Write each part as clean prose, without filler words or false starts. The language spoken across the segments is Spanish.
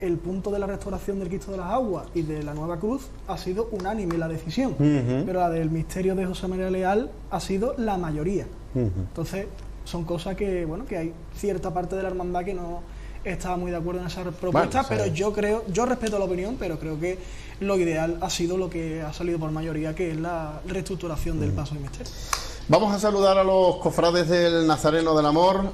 el punto de la restauración del Cristo de las Aguas y de la Nueva Cruz ha sido unánime la decisión, pero la del misterio de José María Leal ha sido la mayoría. Entonces, son cosas que, bueno, que hay cierta parte de la hermandad que no estaba muy de acuerdo en esa propuesta, pero yo respeto la opinión, pero creo que lo ideal ha sido lo que ha salido por mayoría, que es la reestructuración del paso del misterio. Vamos a saludar a los cofrades del Nazareno del Amor.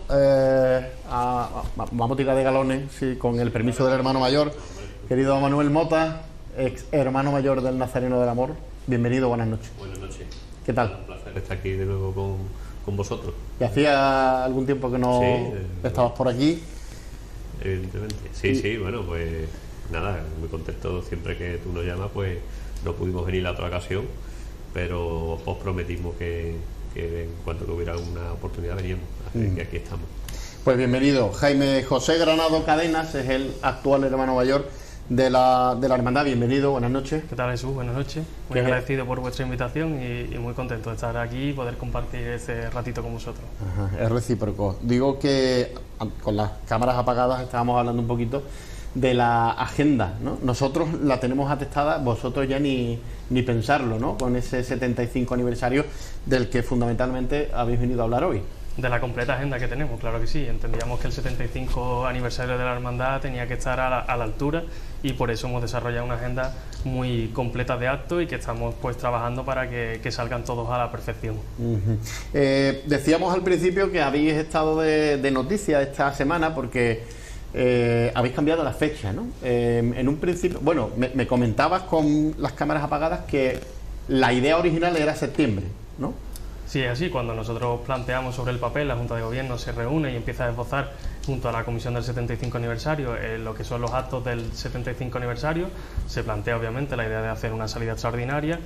Vamos a tirar de galones, sí, con el permiso del hermano mayor. Querido Manuel Mota, ex hermano mayor del Nazareno del Amor. Bienvenido, buenas noches. Buenas noches. ¿Qué tal? Un placer estar aquí de nuevo con vosotros. ¿Y hacía algún tiempo que no estabas por aquí? Evidentemente. Sí, bueno, pues nada, muy contento. Siempre que tú nos llamas, pues no pudimos venir la otra ocasión, pero os prometimos que en cuanto que hubiera una oportunidad veníamos, así que aquí estamos. Pues bienvenido. Jaime José Granado Cadenas es el actual hermano mayor de la hermandad. Bienvenido, buenas noches. ¿Qué tal, Jesús? Buenas noches. Muy agradecido por vuestra invitación y muy contento de estar aquí y poder compartir este ratito con vosotros. Ajá, es recíproco. Digo que con las cámaras apagadas estábamos hablando un poquito de la agenda, ¿no? Nosotros la tenemos atestada, vosotros ya ni pensarlo, ¿no? Con ese 75 aniversario del que fundamentalmente habéis venido a hablar hoy. De la completa agenda que tenemos, claro que sí. Entendíamos que el 75 aniversario de la hermandad tenía que estar a la altura y por eso hemos desarrollado una agenda muy completa de actos y que estamos pues trabajando para que salgan todos a la perfección. Decíamos al principio que habéis estado de noticias esta semana porque habéis cambiado la fecha, ¿no? En un principio, bueno, me comentabas con las cámaras apagadas que la idea original era septiembre, ¿no? Sí, es así. Cuando nosotros planteamos sobre el papel, la Junta de Gobierno se reúne y empieza a esbozar junto a la Comisión del 75 aniversario lo que son los actos del 75 aniversario. Se plantea obviamente la idea de hacer una salida extraordinaria.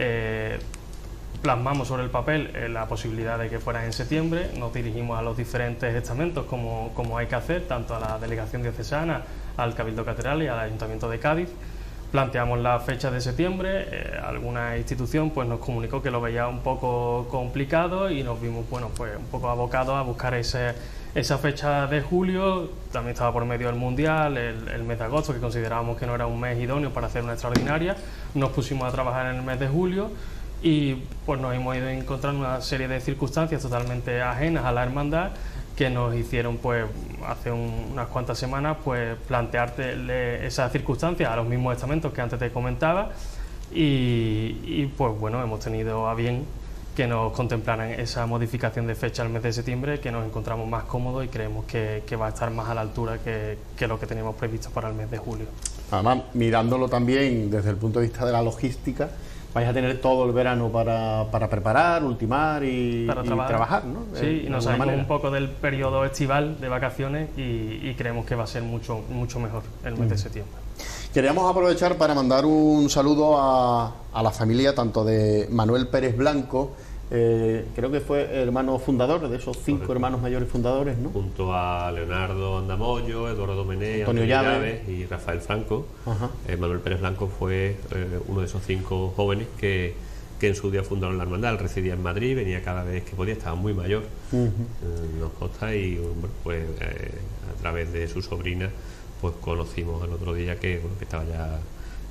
Plasmamos sobre el papel la posibilidad de que fuera en septiembre. Nos dirigimos a los diferentes estamentos como hay que hacer, tanto a la Delegación Diocesana, al Cabildo Catedral y al Ayuntamiento de Cádiz. Planteamos la fecha de septiembre, alguna institución pues nos comunicó que lo veía un poco complicado y nos vimos pues un poco abocados a buscar esa fecha de julio. También estaba por medio el Mundial, el mes de agosto, que considerábamos que no era un mes idóneo para hacer una extraordinaria. Nos pusimos a trabajar en el mes de julio y pues nos hemos ido encontrando una serie de circunstancias totalmente ajenas a la hermandad que nos hicieron pues hace unas cuantas semanas pues plantearte esas circunstancias a los mismos estamentos que antes te comentaba y pues bueno, hemos tenido a bien que nos contemplaran esa modificación de fecha al mes de septiembre, que nos encontramos más cómodos y creemos que va a estar más a la altura que lo que teníamos previsto para el mes de julio. Además, mirándolo también desde el punto de vista de la logística, vais a tener todo el verano para preparar, ultimar y trabajar, ¿no? Sí, y nos salimos un poco del periodo estival de vacaciones y creemos que va a ser mucho mejor el mes de septiembre. Queríamos aprovechar para mandar un saludo a la familia tanto de Manuel Pérez Blanco, creo que fue hermano fundador de esos 5 hermanos mayores fundadores, ¿no? Junto a Leonardo Andamoyo, Eduardo Domenech, Antonio Llaves y Rafael Franco. Manuel Pérez Blanco fue uno de esos 5 jóvenes que en su día fundaron la hermandad. Él residía en Madrid, venía cada vez que podía, estaba muy mayor, nos consta, y bueno, pues a través de su sobrina pues conocimos el otro día que estaba ya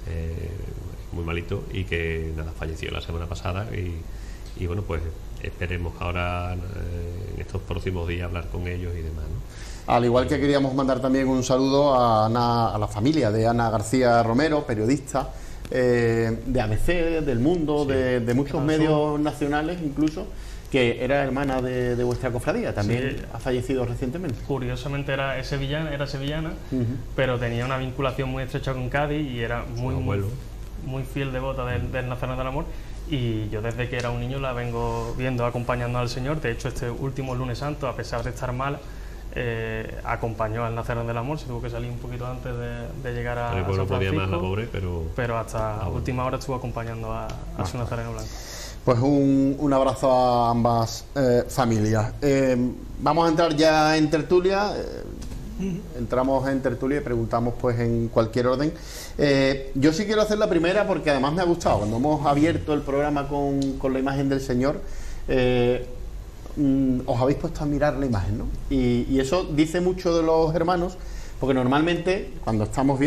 muy malito y que nada, falleció la semana pasada y bueno, pues esperemos ahora en estos próximos días hablar con ellos y demás, ¿no? Al igual que queríamos mandar también un saludo a la familia de Ana García Romero, periodista de ABC, del Mundo, sí, de muchos medios nacionales incluso, que era hermana de vuestra cofradía, también sí, ha fallecido recientemente. Curiosamente era sevillana, pero tenía una vinculación muy estrecha con Cádiz y era muy fiel devota del Nazareno del Amor. Y yo desde que era un niño la vengo viendo acompañando al Señor. De hecho, este último lunes santo, a pesar de estar mala, acompañó al Nazareno del Amor. Se tuvo que salir un poquito antes de llegar a San Francisco, más la pobre, pero hasta última hora estuvo acompañando a su Nazareno Blanco. Pues un abrazo a ambas familias. Vamos a entrar ya en tertulia. Entramos en tertulia y preguntamos pues en cualquier orden. Yo sí quiero hacer la primera porque además me ha gustado. Cuando hemos abierto el programa con la imagen del Señor, os habéis puesto a mirar la imagen, ¿no? Y eso dice mucho de los hermanos, Porque normalmente, cuando estamos viendo